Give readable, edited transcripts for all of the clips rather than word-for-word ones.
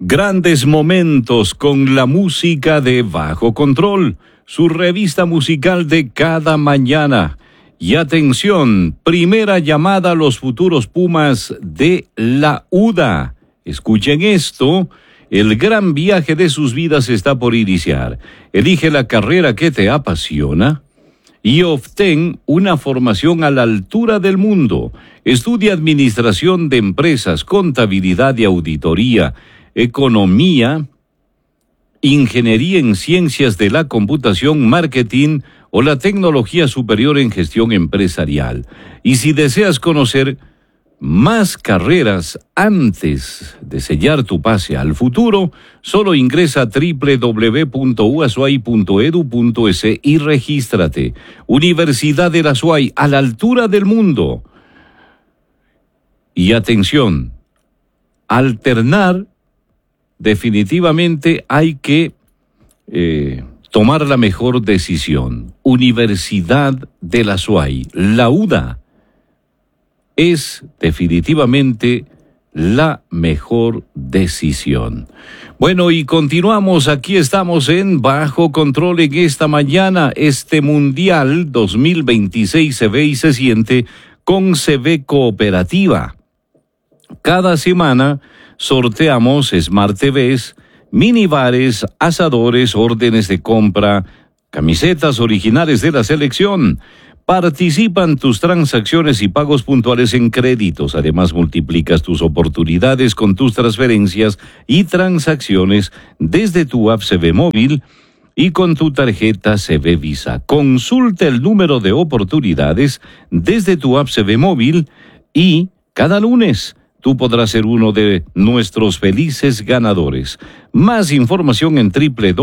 Grandes momentos con la música de Bajo Control, su revista musical de cada mañana. Y atención, primera llamada a los futuros Pumas de la UDA. Escuchen esto, el gran viaje de sus vidas está por iniciar. Elige la carrera que te apasiona y obtén una formación a la altura del mundo. Estudia Administración de Empresas, Contabilidad y Auditoría, Economía, Ingeniería en Ciencias de la Computación, Marketing o la Tecnología Superior en Gestión Empresarial. Y si deseas conocer más carreras antes de sellar tu pase al futuro, solo ingresa a www.uasuay.edu.es y regístrate. Universidad de la Azuay, a la altura del mundo. Y atención, alternar, definitivamente hay que tomar la mejor decisión. Universidad de la Azuay, la UDA, es definitivamente la mejor decisión. Bueno, y continuamos, aquí estamos en Bajo Control en esta mañana. Este Mundial 2026 se ve y se siente con CB Cooperativa. Cada semana sorteamos Smart TVs, minibares, asadores, órdenes de compra, camisetas originales de la selección. Participan tus transacciones y pagos puntuales en créditos. Además, multiplicas tus oportunidades con tus transferencias y transacciones desde tu app CB Móvil y con tu tarjeta CB Visa. Consulta el número de oportunidades desde tu app CB Móvil y cada lunes tú podrás ser uno de nuestros felices ganadores. Más información en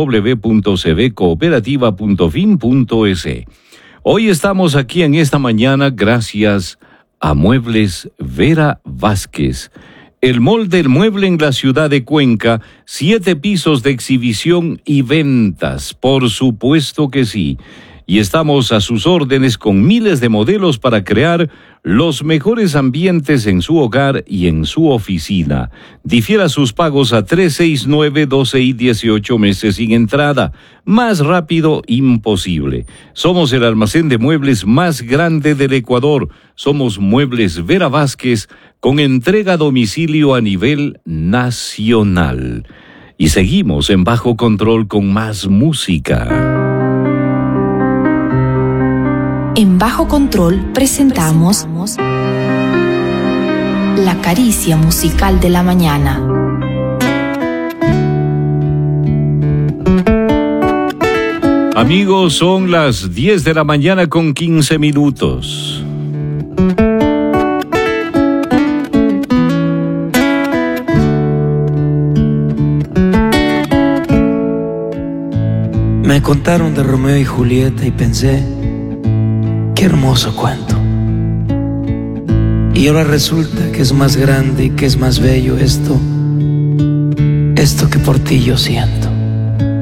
www.cbcooperativa.fin.es. Hoy estamos aquí en esta mañana gracias a Muebles Vera Vázquez. El mall del mueble en la ciudad de Cuenca, 7 pisos de exhibición y ventas, por supuesto que sí. Y estamos a sus órdenes con miles de modelos para crear los mejores ambientes en su hogar y en su oficina. Difiera sus pagos a 3, 6, 9, 12 y 18 meses sin entrada. Más rápido, imposible. Somos el almacén de muebles más grande del Ecuador. Somos Muebles Vera Vázquez con entrega a domicilio a nivel nacional. Y seguimos en Bajo Control con más música. En Bajo Control presentamos La Caricia Musical de la Mañana. Amigos, son las 10 de la mañana con 15 minutos. Me contaron de Romeo y Julieta y pensé, qué hermoso cuento. Y ahora resulta que es más grande y que es más bello esto que por ti yo siento.